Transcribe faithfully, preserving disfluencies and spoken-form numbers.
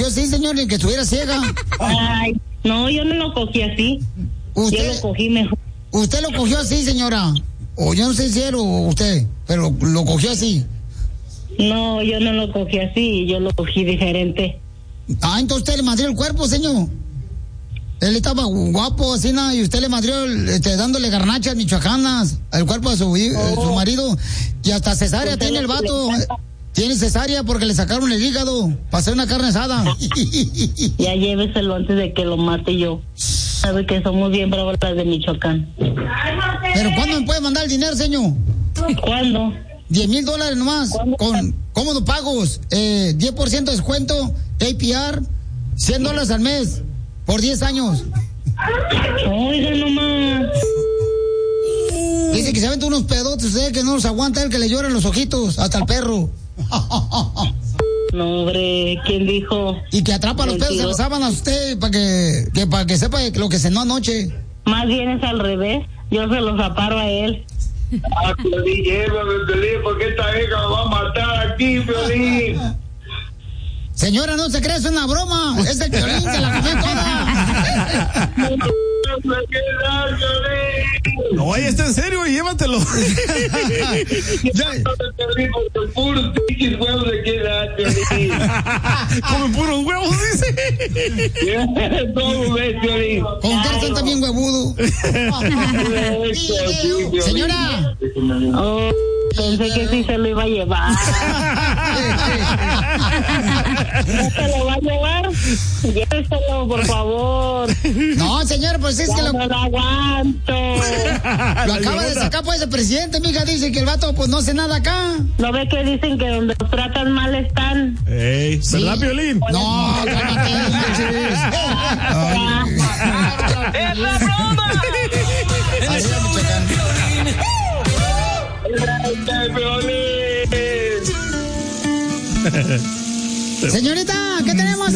cogió así, señor, ni que estuviera ciega. Ay, no, yo no lo cogí así. ¿Usted, yo lo cogí mejor. ¿Usted lo cogió así, señora? O yo no sé si era usted, pero lo cogió así. No, yo no lo cogí así, yo lo cogí diferente. Ah, entonces usted le madrió el cuerpo, señor. Él estaba guapo, así nada, y usted le madrió este, dándole garnachas michoacanas al cuerpo de su, oh. eh, su marido. Y hasta cesárea Usted tiene el vato. Tiene cesárea porque le sacaron el hígado para hacer una carne asada. Ya lléveselo antes de que lo mate yo. Sabe que somos bien bravas las de Michoacán. ¿Pero cuándo me puede mandar el dinero, señor? ¿Cuándo? diez mil dólares nomás, con cómodos pagos, eh, diez por ciento de descuento, A P R, cien dólares al mes, por diez años. Oiga nomás. Dice que se aventó unos pedotes, usted que no los aguanta, el que le lloran los ojitos, hasta el perro. No, hombre, ¿quién dijo? Y que atrapa los pedos en las sábanas usted, para que, que, para que sepa lo que cenó anoche. Más bien es al revés, yo se los aparo a él. Ah, Piolín, llévame, Piolín, porque esta vieja me va a matar aquí, Piolín. Señora, no se cree, es una broma. Es el Piolín, se la comió toda. No, ahí está en serio, llévatelo. Ya. Puros pinches huevos de qué edad, Piolín. Comen puros huevos, dice. ¿Cómo ves, Piolín? Con qué son también huevudo. Señora. Oh, pensé que sí se lo iba a llevar. ¿No se lo va a llevar? Lléveselo, por favor. No, señor, pues es ya que lo... no lo aguanto. Lo acaba de sacar, pues, el presidente, mija, dice que el vato, pues, no hace nada acá. ¿No ve que dicen que donde los tratan mal están? Ey, ¿verdad, sí. Piolín? No, cálmate. ¡Es la broma! Así es, Michoacán. Señorita, ¿qué tenemos